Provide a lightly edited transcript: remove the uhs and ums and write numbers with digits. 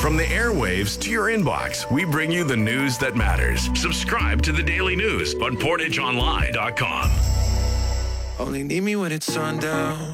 From the airwaves to your inbox, we bring you the news that matters. Subscribe to the Daily News on PortageOnline.com. Only need me when it's sundown.